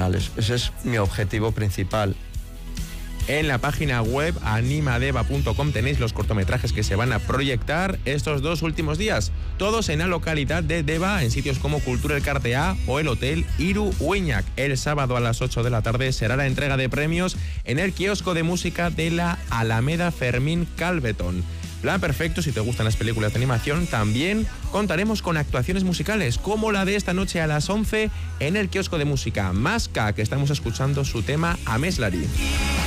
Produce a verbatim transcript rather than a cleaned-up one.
profesionales. Ese es mi objetivo principal. En la página web animadeva punto com tenéis los cortometrajes que se van a proyectar estos dos últimos días, todos en la localidad de Deva, en sitios como Cultura Elkarte A o el Hotel Iru Ueñak. El sábado a las ocho de la tarde será la entrega de premios en el kiosco de música de la Alameda Fermín Calvetón. Plan perfecto si te gustan las películas de animación. También contaremos con actuaciones musicales, como la de esta noche a las once en el kiosco de música Masca, que estamos escuchando su tema Ameslari.